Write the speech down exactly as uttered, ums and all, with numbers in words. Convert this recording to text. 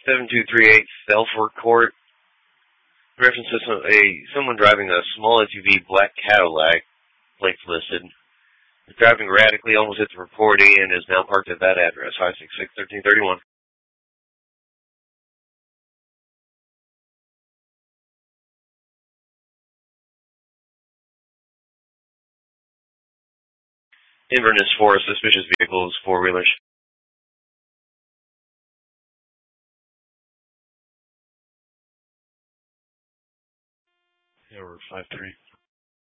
seven two three eight Thelford Court. Reference to some, a, someone driving a small S U V black Cadillac, plates listed. Is driving erratically, almost hit the reportee, and is now parked at that address, five six six, one three three one. Inverness for suspicious vehicles, four-wheelers. Error five three.